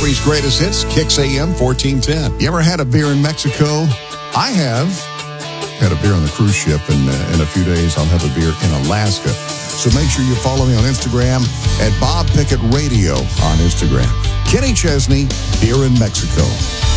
Country's greatest hits, Kicks AM 1410. You ever had a beer in Mexico? I have. Had a beer on the cruise ship, and in a few days I'll have a beer in Alaska. So make sure you follow me on Instagram at Bob Pickett Radio on Instagram. Kenny Chesney, Beer in Mexico.